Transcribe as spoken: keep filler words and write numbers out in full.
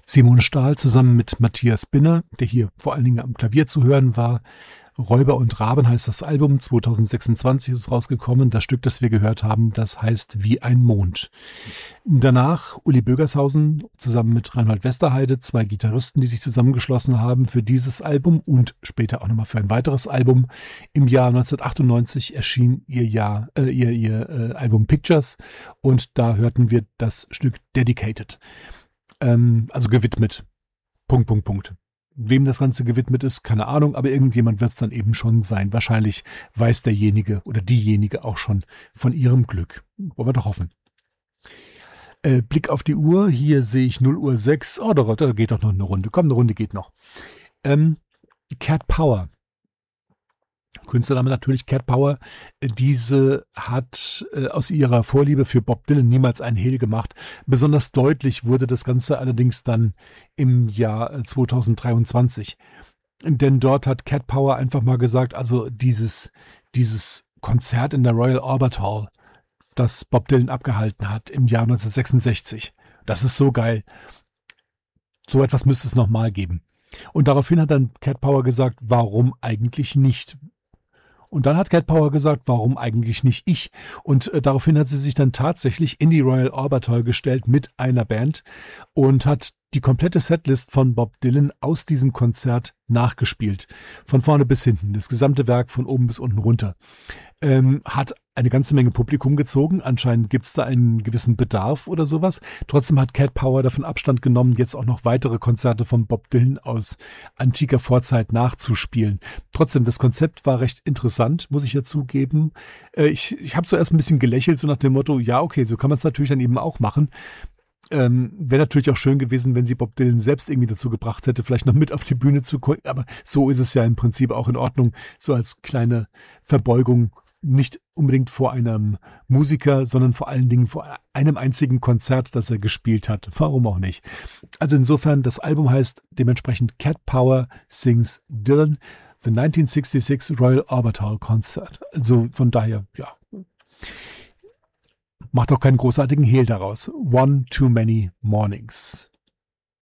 Simone Stahl zusammen mit Matthias Binner, der hier vor allen Dingen am Klavier zu hören war. Räuber und Raben heißt das Album, zwanzig sechsundzwanzig ist es rausgekommen. Das Stück, das wir gehört haben, das heißt Wie ein Mond. Danach Uli Bögershausen zusammen mit Reinhold Westerheide, zwei Gitarristen, die sich zusammengeschlossen haben für dieses Album und später auch nochmal für ein weiteres Album. Im Jahr neunzehnhundertachtundneunzig erschien ihr, Jahr, äh, ihr, ihr äh, Album Pictures und da hörten wir das Stück Dedicated, ähm, also gewidmet. Punkt, Punkt, Punkt. Wem das Ganze gewidmet ist, keine Ahnung, aber irgendjemand wird es dann eben schon sein. Wahrscheinlich weiß derjenige oder diejenige auch schon von ihrem Glück. Wollen wir doch hoffen. Äh, Blick auf die Uhr, hier sehe ich null Uhr sechs. Oh, da, da geht doch noch eine Runde. Komm, eine Runde geht noch. Ähm, Cat Power. Künstlername natürlich Cat Power. Diese hat äh, aus ihrer Vorliebe für Bob Dylan niemals einen Hehl gemacht. Besonders deutlich wurde das Ganze allerdings dann im Jahr zweitausenddreiundzwanzig. Denn dort hat Cat Power einfach mal gesagt, also dieses, dieses Konzert in der Royal Albert Hall, das Bob Dylan abgehalten hat im Jahr neunzehnhundertsechsundsechzig, das ist so geil. So etwas müsste es nochmal geben. Und daraufhin hat dann Cat Power gesagt, warum eigentlich nicht? Und dann hat Cat Power gesagt, warum eigentlich nicht ich? Und äh, daraufhin hat sie sich dann tatsächlich in die Royal Albert Hall gestellt mit einer Band und hat die komplette Setlist von Bob Dylan aus diesem Konzert nachgespielt. Von vorne bis hinten, das gesamte Werk von oben bis unten runter. Ähm, hat eine ganze Menge Publikum gezogen. Anscheinend gibt es da einen gewissen Bedarf oder sowas. Trotzdem hat Cat Power davon Abstand genommen, jetzt auch noch weitere Konzerte von Bob Dylan aus antiker Vorzeit nachzuspielen. Trotzdem, das Konzept war recht interessant, muss ich ja zugeben. Äh, ich ich habe zuerst ein bisschen gelächelt, so nach dem Motto, ja okay, so kann man es natürlich dann eben auch machen. Ähm, wäre natürlich auch schön gewesen, wenn sie Bob Dylan selbst irgendwie dazu gebracht hätte, vielleicht noch mit auf die Bühne zu kommen. Aber so ist es ja im Prinzip auch in Ordnung, so als kleine Verbeugung. Nicht unbedingt vor einem Musiker, sondern vor allen Dingen vor einem einzigen Konzert, das er gespielt hat. Warum auch nicht? Also insofern, das Album heißt dementsprechend Cat Power Sings Dylan, The neunzehnhundertsechsundsechzig Royal Albert Hall Concert. Also von daher, ja, macht auch keinen großartigen Hehl daraus. One Too Many Mornings.